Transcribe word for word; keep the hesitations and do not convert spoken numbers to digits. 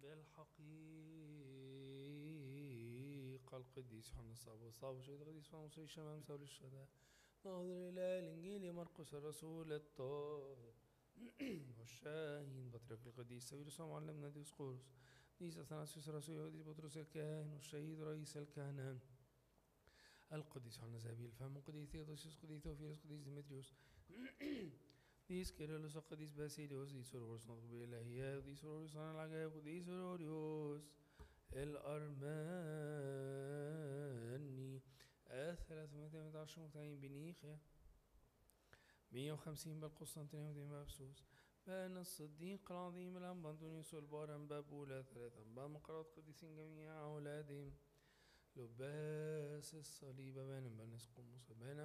بالحقيقة القديس يوحنا الصابو الصابو شهيد القديس فرانسيس شمام سول الشهداء ناظر إلى الإنجيل مرقس الرسول الطاهر والشاهين بطريق القديس سويرس ومعلمنا ديسقورس ديس أثناسيوس الرسول القديس بطرس الكاهن والشهيد رئيس الكهنة القديس يوحنا زابيل الفم القديس ثيودوسيوس القديس ثوفيلوس القديس ديمتريوس ديس كيرلس القديس باسيليوس ديس أوروريوس نطق بالإلهيات ديس أوروريوس صانع العجائب وديس أوروريوس الأرماني ثلاثمائة وعشرة مقتنعين بنيخيا مئة وخمسين بالقسطنطينية ومئتين بابسوس بأن الصديق العظيم الأنبا أنطونيوس والبار أنبا بولا ثلاثة أنبا مقرات قديسين جميع أولادهم لباس الصليب بين بنس قمص بين